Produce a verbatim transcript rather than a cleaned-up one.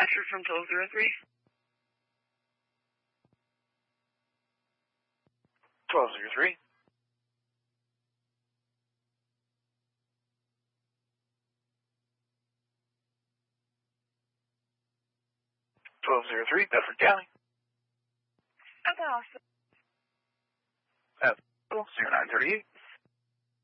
dispatcher from twelve oh three. twelve oh three. twelve oh three, Bedford County. At the hospital. At zero nine thirty-eight.